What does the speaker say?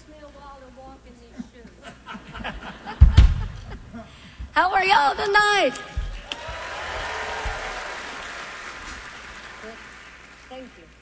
me a while to walk in these shoes. How are y'all tonight? Thank you.